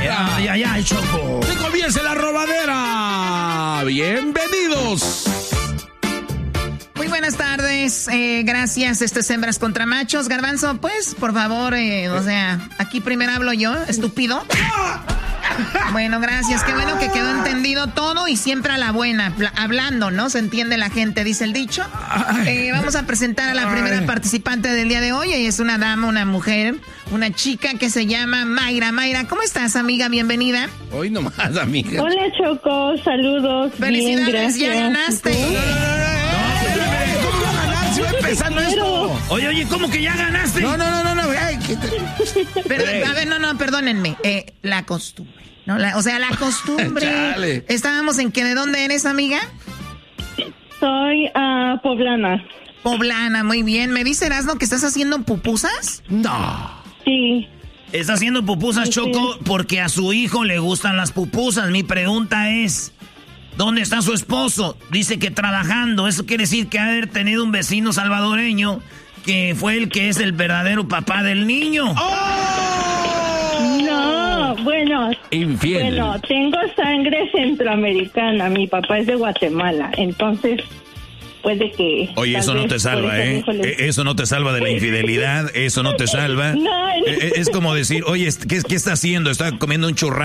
Ay, ay, ay, Choco. ¡Que comience la robadera! ¡Bienvenidos! Muy buenas tardes, gracias. Esto es Hembras contra Machos. Garbanzo, pues, por favor, o sea, aquí primero hablo yo, estúpido. Bueno, gracias, qué bueno que quedó entendido todo y siempre a la buena, hablando, ¿no? Se entiende la gente, dice el dicho. Vamos a presentar a la primera participante del día de hoy. Ella es una dama, una mujer, una chica que se llama Mayra. Mayra, ¿cómo estás, amiga? Bienvenida. Hoy nomás, amiga. Hola, Choco, saludos. Felicidades, bien, ya ganaste. ¿Cómo va a ganar si va empezando esto? Oye, ¿cómo que ya ganaste? No. Ay, A ver, no, perdónenme. La costumbre. ¿No? La costumbre. Chale. Estábamos en que, ¿de dónde eres, amiga? Soy poblana. Poblana, muy bien. ¿Me dice Erasmo que estás haciendo pupusas? No. Sí. Está haciendo pupusas, Choco, porque a su hijo le gustan las pupusas. Mi pregunta es, ¿dónde está su esposo? Dice que trabajando. Eso quiere decir que ha de haber tenido un vecino salvadoreño que fue el que es el verdadero papá del niño. No, bueno. Infiel. Bueno, tengo sangre centroamericana. Mi papá es de Guatemala. Entonces, puede que... Oye, eso no te salva, ¿eh? Eso no te salva de la infidelidad. Eso no te salva. No, Es como decir, oye, ¿qué está haciendo? Está comiendo un churrasco.